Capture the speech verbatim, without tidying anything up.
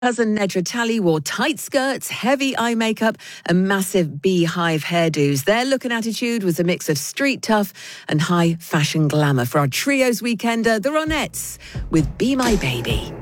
Cousin Nedra Talley wore tight skirts, heavy eye makeup and massive beehive hairdos. Their look and attitude was a mix of street tough and high fashion glamour. For our Trios Weekender, the Ronettes with Be My Baby.